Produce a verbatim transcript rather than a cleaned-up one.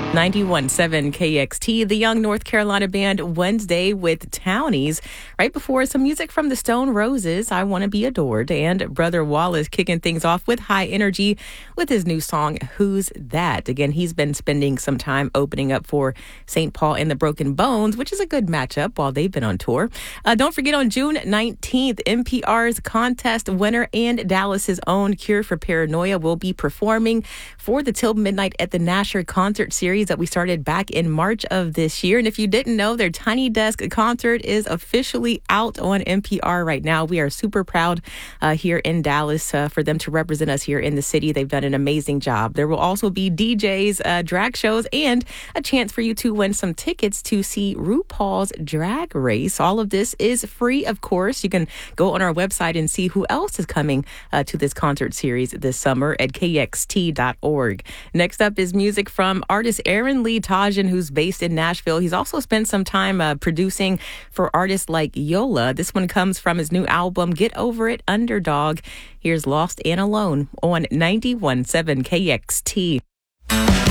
ninety-one point seven K X T, the Young North Carolina band Wednesday with Townies. Right before some music from the Stone Roses, I Want to Be Adored, and Brother Wallace kicking things off with high energy with his new song, Who's That? Again, he's been spending some time opening up for Saint Paul and the Broken Bones, which is a good matchup while they've been on tour. Uh, don't forget, on June nineteenth, N P R's contest winner and Dallas's own Cure for Paranoia will be performing for the Till Midnight at the Nasher Concert Series that we started back in March of this year. And if you didn't know, their Tiny Desk concert is officially out on N P R right now. We are super proud uh, here in Dallas uh, for them to represent us here in the city. They've done an amazing job. There will also be D Js, uh, drag shows, and a chance for you to win some tickets to see RuPaul's Drag Race. All of this is free, of course. You can go on our website and see who else is coming uh, to this concert series this summer at K X T dot org. Next up is music from artist Aaron Lee Tajan, who's based in Nashville. He's also spent some time uh, producing for artists like Yola. This one comes from his new album, Get Over It, Underdog. Here's Lost and Alone on ninety-one point seven K X T.